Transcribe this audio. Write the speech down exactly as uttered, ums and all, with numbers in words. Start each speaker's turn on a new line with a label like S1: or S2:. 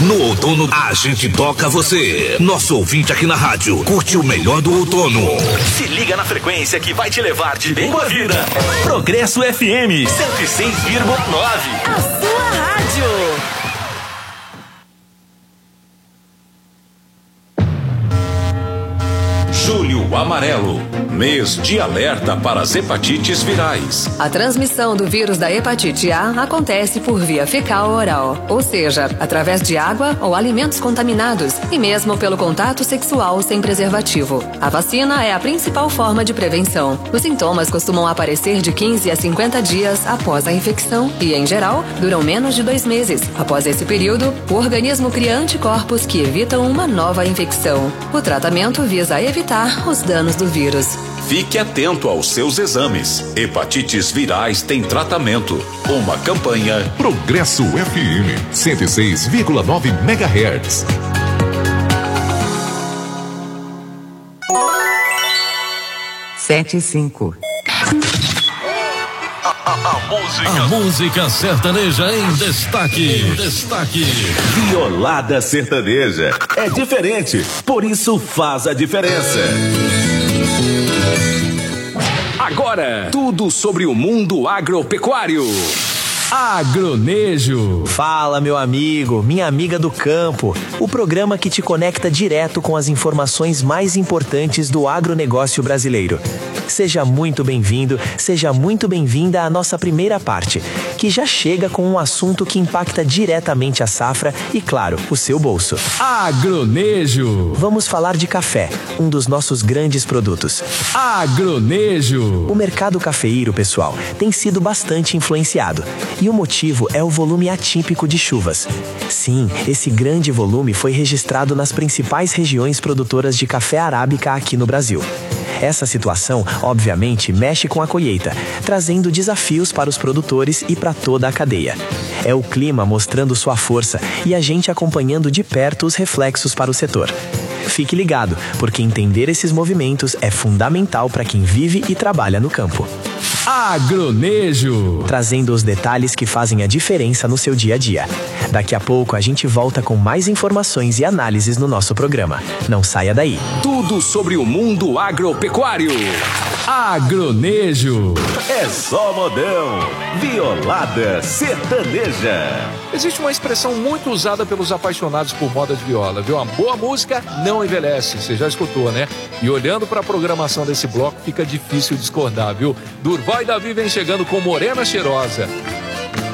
S1: No outono, a gente toca você. Nosso ouvinte aqui na rádio curte o melhor do outono.
S2: Se liga na frequência que vai te levar de bem com a vida. Progresso F M cento e seis vírgula nove.
S3: A sua rádio.
S4: Julho Amarelo, mês de alerta para as hepatites virais.
S5: A transmissão do vírus da hepatite A acontece por via fecal-oral, ou seja, através de água ou alimentos contaminados e mesmo pelo contato sexual sem preservativo. A vacina é a principal forma de prevenção. Os sintomas costumam aparecer de quinze a cinquenta dias após a infecção e, em geral, duram menos de dois meses. Após esse período, o organismo cria anticorpos que evitam uma nova infecção. O tratamento visa evitar os danos do vírus.
S4: Fique atento aos seus exames. Hepatites virais têm tratamento. Uma campanha
S6: Progresso F M cento e seis vírgula nove megahertz.
S7: Sete e cinco.
S2: A, a, música.
S8: A música sertaneja em destaque. Em destaque.
S9: Violada sertaneja. É diferente, por isso faz a diferença.
S2: Agora, tudo sobre o mundo agropecuário. Agronejo.
S10: Fala, meu amigo, minha amiga do campo. O programa que te conecta direto com as informações mais importantes do agronegócio brasileiro. Seja muito bem-vindo, seja muito bem-vinda à nossa primeira parte, que já chega com um assunto que impacta diretamente a safra e, claro, o seu bolso.
S2: Agronejo.
S10: Vamos falar de café, um dos nossos grandes produtos.
S2: Agronejo.
S10: O mercado cafeeiro, pessoal, tem sido bastante influenciado. E o motivo é o volume atípico de chuvas. Sim, esse grande volume foi registrado nas principais regiões produtoras de café arábica aqui no Brasil. Essa situação, obviamente, mexe com a colheita, trazendo desafios para os produtores e para toda a cadeia. É o clima mostrando sua força e a gente acompanhando de perto os reflexos para o setor. Fique ligado, porque entender esses movimentos é fundamental para quem vive e trabalha no campo.
S2: Agronejo.
S10: Trazendo os detalhes que fazem a diferença no seu dia a dia. Daqui a pouco a gente volta com mais informações e análises no nosso programa. Não saia daí.
S2: Tudo sobre o mundo agropecuário. Agronejo.
S9: É só modão. Violada sertaneja.
S11: Existe uma expressão muito usada pelos apaixonados por moda de viola, viu? Uma boa música não envelhece, você já escutou, né? E olhando para a programação desse bloco, fica difícil discordar, viu? Durval e Davi vem chegando com Morena Cheirosa.